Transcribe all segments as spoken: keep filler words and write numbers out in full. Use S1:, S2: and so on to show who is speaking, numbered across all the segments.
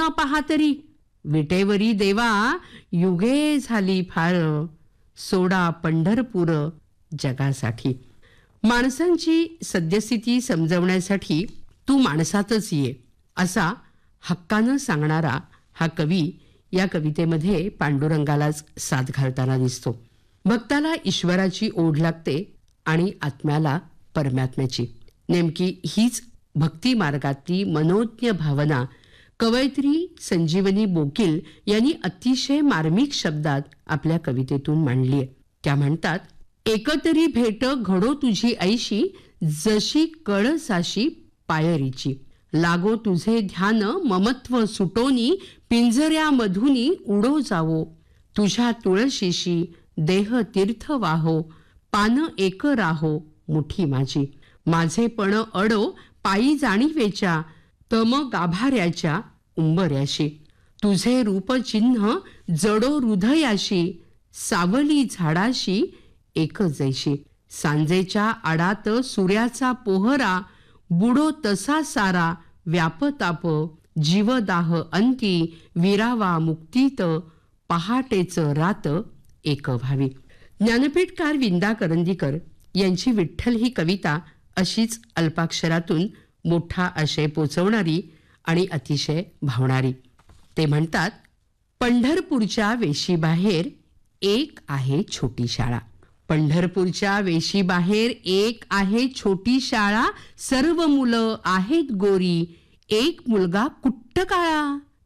S1: न पहा तरी विटेवरी देवा युगे झाली फार सोडा पंढरपूर जगासाठी. माणसांची सद्यस्थिती समजवण्यासाठी तू माणसातच ये असा हक्कानं सांगणारा हा कवी या कवितेमध्ये पांडुरंगालाच साथ घालताना दिसतो. भक्ताला ईश्वराची ओढ लागते आणि आत्म्याला परमात्म्याची. नेमकी हीच भक्ती मार्गातली मनोज्ञ भावना कवयित्री संजीवनी बोकील यांनी अतिशय मार्मिक शब्दात आपल्या कवितेतून मांडली आहे. त्या म्हणतात, एकतरी भेट घडो तुझी ऐशी जशी कळसाशी पायरीची. लागो तुझे ध्यान ममत्व सुटोनी पिंजऱ्यामधुनी उडो जावो. तुझ्या तुळशीशी देह तीर्थ वाहो पान एक राहो मुठी माझी. माझे पण अडो पायी जाणीवेच्या तम गाभाऱ्याच्या उंबऱ्याशी. तुझे रूप चिन्ह जडो हृदयाशी सावली झाडाशी एक जैशी. सांजेच्या आडात सूर्याचा पोहरा बुडो तसा सारा व्यापताप. जीवदाह अंती विरावा मुक्तीत पहाटेच रात एक व्हावी. ज्ञानपीठकार विंदा करंदीकर यांची विठ्ठल ही कविता अशीच अल्पाक्षरातून मोठा आशय पोचवणारी आणि अतिशय भावणारी. ते म्हणतात, पंढरपूरच्या वेशीबाहेर एक आहे छोटी शाळा. पंढरपूरच्या वेशीबाहेर एक आहे छोटी शाळा. सर्व मुलं आहेत गोरी एक मुलगा कुट्ट काळा.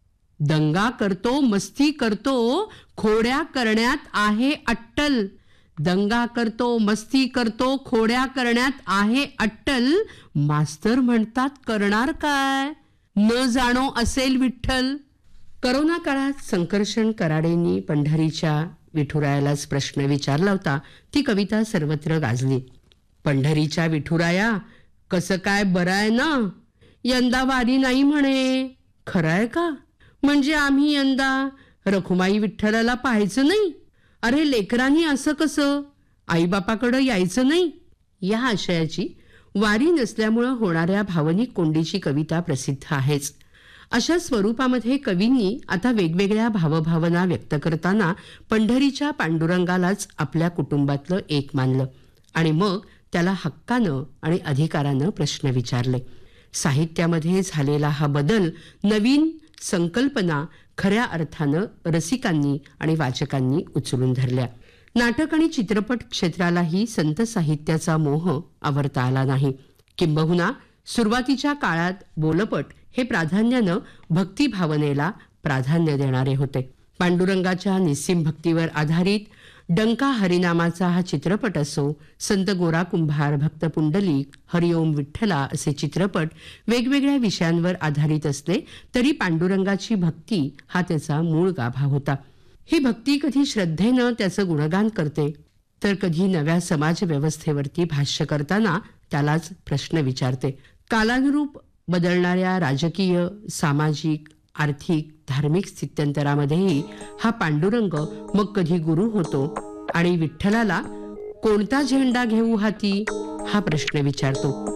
S1: दंगा करतो मस्ती करतो खोड्या करण्यात आहे अट्टल. दंगा करतो मस्ती करतो खोड्या करण्यात आहे अट्टल. मास्तर म्हणतात करणार काय न जाणो असेल विठ्ठल. करोना काळात संकर्षण कराडेंनी पंढरीच्या विठुरायालाच प्रश्न विचारला होता. ती कविता सर्वत्र गाजली. पंढरीच्या विठुराया कसं काय बरं आहे ना. यंदा वारी नाही म्हणे. खरं आहे का. म्हणजे आम्ही यंदा रखुमाई विठ्ठलाला पाहायचं नाही. अरे लेकरांनी असं कसं आईबापाकडं यायचं नाही. या आशयाची वारी नसल्यामुळं होणाऱ्या भावनिक कोंडीची कविता प्रसिद्ध आहेच. अशा स्वरूपामध्ये कवींनी आता वेगवेगळ्या भावभावना व्यक्त करताना पंढरीच्या पांडुरंगालाच आपल्या कुटुंबातलं एक मानलं आणि मग त्याला हक्कानं आणि अधिकारानं प्रश्न विचारले. साहित्यामध्ये झालेला हा बदल, नवीन संकल्पना खऱ्या अर्थानं रसिकांनी आणि वाचकांनी उचलून धरल्या. नाटक आणि चित्रपट क्षेत्रालाही संत साहित्याचा मोह आवरता आला नाही. किंबहुना सुरुवातीच्या काळात बोलपट हे प्राधान्यानं भक्ती भावनेला प्राधान्य देणारे होते. पांडुरंगाच्या निस्सीम भक्तीवर आधारित डंका हरिनामाचा हा चित्रपट असो, संत गोरा कुंभार, भक्त पुंडलिक, हरिओम विठ्ठला असे चित्रपट वेगवेगळ्या विषयांवर आधारित असले तरी पांडुरंगाची भक्ती हा त्याचा मूळ गाभा होता. ही भक्ती कधी श्रद्धेनं त्याचं गुणगान करते तर कधी नव्या समाज व्यवस्थेवरती भाष्य करताना त्यालाच प्रश्न विचारते. कालानुरूप बदलणाऱ्या राजकीय, सामाजिक, आर्थिक, धार्मिक स्थित्यंतरामध्येही हा पांडुरंग मग कधी गुरु होतो आणि विठ्ठलाला कोणता झेंडा घेऊ हाती हा प्रश्न विचारतो.